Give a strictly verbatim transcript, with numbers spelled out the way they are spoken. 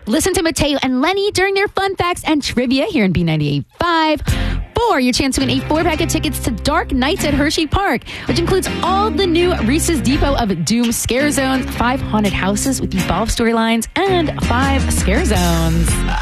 Listen to Mateo and Lenny during their fun facts and trivia here in B ninety-eight point five. For your chance to win a four-pack of tickets to Dark Nights at Hershey Park, which includes all the new Reese's Depot of Doom Scare Zones, five haunted houses with evolved storylines, and five scare zones.